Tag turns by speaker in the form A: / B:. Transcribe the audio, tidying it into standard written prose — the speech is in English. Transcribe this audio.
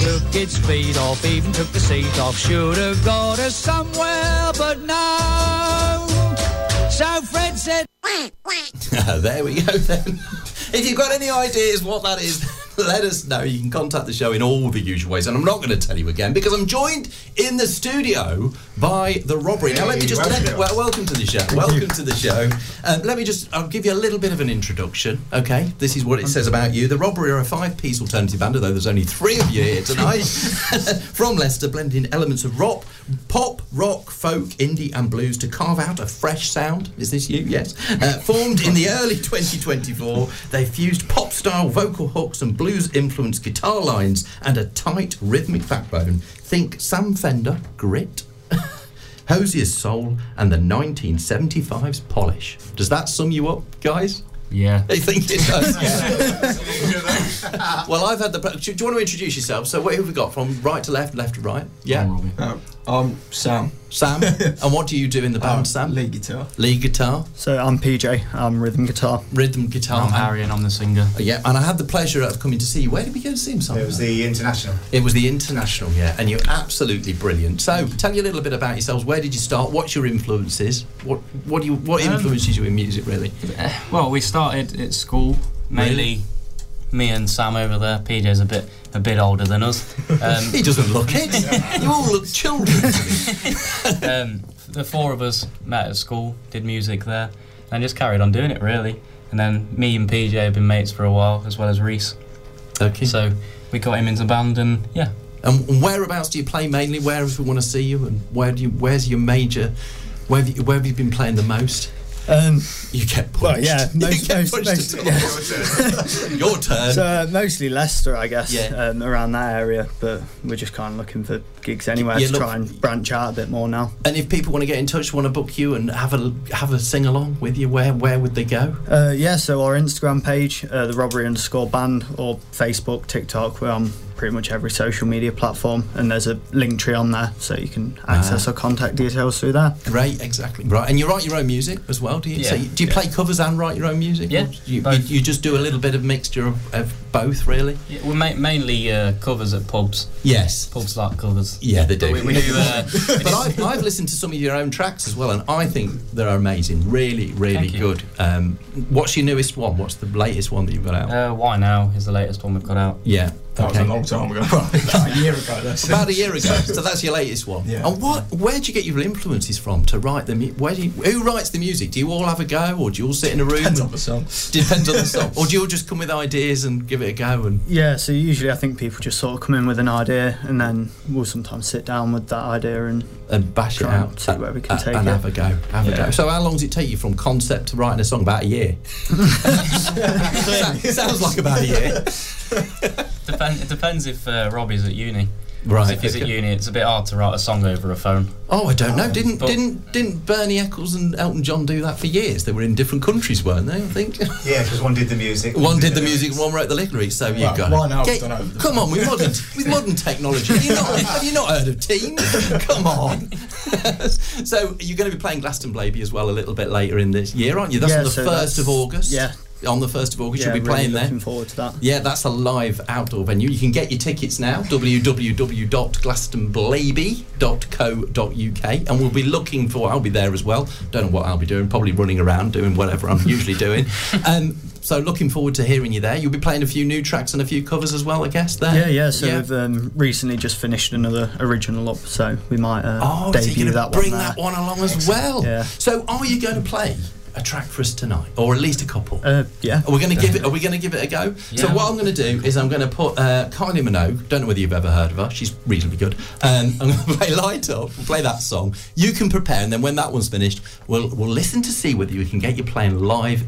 A: took its feet off, even took the seat off. Should have got us somewhere, but no. So Fred said...
B: There we go then. If you've got any ideas what that is, let us know. You can contact the show in all the usual ways, and I'm not going to tell you again because I'm joined in the studio by the Robbery. Now let me just welcome to the show. Welcome to the show. I'll give you a little bit of an introduction. Okay, this is what it says about you. The Robbery are a 5-piece alternative band, although there's only 3 of you here tonight. From Leicester, blending elements of rock, pop, rock, folk, indie, and blues to carve out a fresh sound. Is this you? Yes. Formed in the early 2024, they fused pop-style vocal hooks and blues-influenced guitar lines and a tight rhythmic backbone. Think Sam Fender, Grit, Hosier's Soul, and the 1975's Polish. Does that sum you up, guys?
C: Yeah.
B: I think it does. Well, I've had the... Do you want to introduce yourself? So what have we got? From right to left, left to right? Yeah.
D: I'm Sam.
B: Sam. And what do you do in the band, Sam?
D: Lead guitar.
B: Lead guitar.
E: So I'm PJ, I'm rhythm guitar.
B: Rhythm guitar.
C: I'm Harry and I'm the singer.
B: Yeah, and I had the pleasure of coming to see you. Where did we go to see him, Sam?
F: It was the International.
B: It was the International, yeah, and you're absolutely brilliant. So, tell me a little bit about yourselves. Where did you start? What's your influences? What influences you in music, really?
C: Well, we started at school, mainly me and Sam over there. PJ's a bit older than us.
B: He doesn't look it. You all look children to me.
C: The 4 of us met at school, did music there, and just carried on doing it, really. And then me and PJ have been mates for a while, as well as Reese.
B: Okay.
C: So we got him into band, and yeah.
B: And whereabouts do you play mainly? Where if we want to see you, and where's your major? Where have you been playing the most?
E: You
B: get punched.
E: Well, yeah, most
B: yeah. Your turn.
E: So mostly Leicester, I guess,
B: yeah.
E: Around that area. But we're just kind of looking for gigs anywhere to try and branch out a bit more now.
B: And if people want to get in touch, want to book you and have a sing along with you, where would they go?
E: So our Instagram page, the Robbery_band, or Facebook, TikTok. We're on pretty much every social media platform, and there's a link tree on there, so you can access our contact details through there.
B: Right, exactly. Right, and you write your own music as well, do you?
C: Yeah.
B: So do you play covers and write your own music?
C: Yeah.
B: You just do a little bit of mixture of both, really?
C: Yeah, we're mainly covers at pubs.
B: Yes.
C: Pubs like covers.
B: Yeah, they do.
C: We do.
B: But I've listened to some of your own tracks as well, and I think they're amazing. Really, really good. What's your newest one? What's the latest one that you've got out?
C: Why Now is the latest one we've got out.
B: Yeah.
D: That was a long time ago. About a year ago.
B: About a year ago. So that's your latest one.
D: Yeah.
B: And where do you get your influences from to write the music? Who writes the music? Do you all have a go, or do you all sit in a room?
D: Depends on the song.
B: Depends on the song. Or do you all just come with ideas and give it a go? And
E: yeah, so usually I think people just sort of come in with an idea, and then we'll sometimes sit down with that idea and
B: bash it out,
E: see where we can take it,
B: and have a go. Have a go. So how long does it take you from concept to writing a song? About a year. Sounds like about a year.
C: It depends if Robbie's at uni.
B: Right.
C: If he's at uni, it's a bit hard to write a song over a phone.
B: Oh, I don't know. Didn't Bernie Eccles and Elton John do that for years? They were in different countries, weren't they? I think.
F: Yeah, because one did the music.
B: One did the music, and one wrote the lyrics. So you've got.
D: Why now?
B: Come on, with modern technology. Have you not heard of Teams? Come on. So you're going to be playing Glastonbury as well a little bit later in this year, aren't you? That's on the 1st of August.
E: Yeah.
B: On the 1st of August, you'll be
E: really
B: playing there.
E: Looking forward to that.
B: Yeah, that's a live outdoor venue. You can get your tickets now, www.glastonbury.co.uk, and we'll be looking for... I'll be there as well. Don't know what I'll be doing, probably running around doing whatever I'm usually doing. So looking forward to hearing you there. You'll be playing a few new tracks and a few covers as well, I guess, there?
E: Yeah, so we've recently just finished another original up, so we might debut that one.
B: Bring that one along as well.
E: Yeah.
B: So are you going to play a track for us tonight, or at least a couple?
E: Yeah.
B: Are we going to give it a go? Yeah. So what I'm going to do is I'm going to put Kylie Minogue. Don't know whether you've ever heard of her. She's reasonably good. I'm going to play Light Up. We'll play that song. You can prepare, and then when that one's finished, we'll listen to see whether we can get you playing live